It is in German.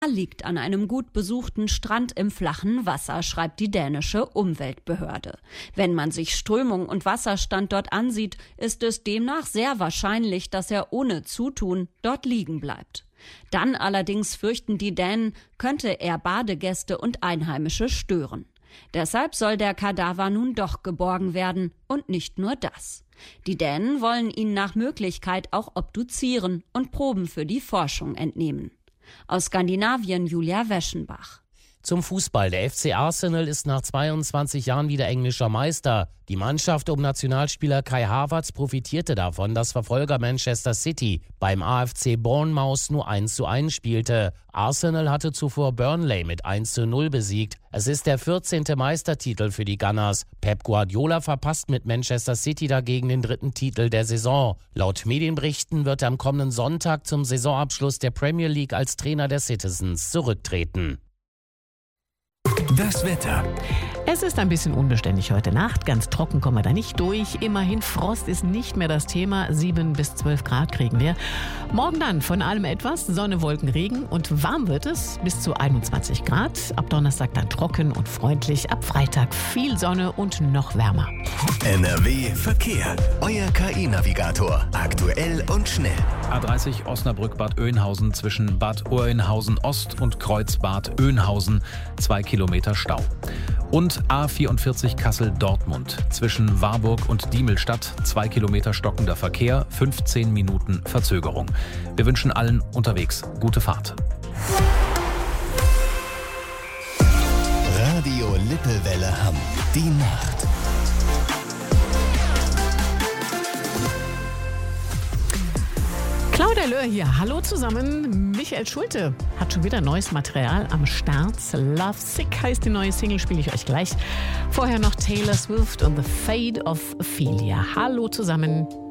liegt an einem gut besuchten Strand im flachen Wasser, schreibt die dänische Umweltbehörde. Wenn man sich Strömung und Wasserstand dort ansieht, ist es demnach sehr wahrscheinlich, dass er ohne Zutun dort liegen bleibt. Dann allerdings fürchten die Dänen, könnte er Badegäste und Einheimische stören. Deshalb soll der Kadaver nun doch geborgen werden und nicht nur das. Die Dänen wollen ihn nach Möglichkeit auch obduzieren und Proben für die Forschung entnehmen. Aus Skandinavien Julia Weschenbach. Zum Fußball. Der FC Arsenal ist nach 22 Jahren wieder englischer Meister. Die Mannschaft um Nationalspieler Kai Havertz profitierte davon, dass Verfolger Manchester City beim AFC Bournemouth nur 1:1 spielte. Arsenal hatte zuvor Burnley mit 1:0 besiegt. Es ist der 14. Meistertitel für die Gunners. Pep Guardiola verpasst mit Manchester City dagegen den 3. Titel der Saison. Laut Medienberichten wird er am kommenden Sonntag zum Saisonabschluss der Premier League als Trainer der Citizens zurücktreten. Das Wetter. Es ist ein bisschen unbeständig heute Nacht. Ganz trocken kommen wir da nicht durch. Immerhin, Frost ist nicht mehr das Thema. 7 bis 12 Grad kriegen wir. Morgen dann von allem etwas. Sonne, Wolken, Regen und warm wird es bis zu 21 Grad. Ab Donnerstag dann trocken und freundlich. Ab Freitag viel Sonne und noch wärmer. NRW Verkehr. Euer KI-Navigator. Aktuell und schnell. A30 Osnabrück-Bad Oeynhausen zwischen Bad Oeynhausen Ost und Kreuzbad Oeynhausen. 2 Kilometer Stau. Und A44 Kassel-Dortmund zwischen Warburg und Diemelstadt. 2 Kilometer stockender Verkehr, 15 Minuten Verzögerung. Wir wünschen allen unterwegs gute Fahrt. Radio Lippewelle Hamm. Die Nacht. Claudia Löhr hier. Hallo zusammen. Michael Schulte hat schon wieder neues Material am Start. Love Sick heißt die neue Single, spiele ich euch gleich. Vorher noch Taylor Swift und The Fate of Ophelia. Hallo zusammen.